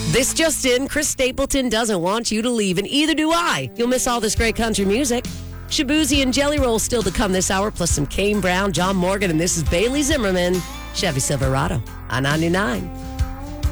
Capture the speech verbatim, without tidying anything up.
This just in, Chris Stapleton doesn't want you to leave, and either do I. You'll miss all this great country music. Shabuzi and Jelly Roll still to come this hour, plus some Kane Brown, John Morgan, and this is Bailey Zimmerman, Chevy Silverado on ninety-nine.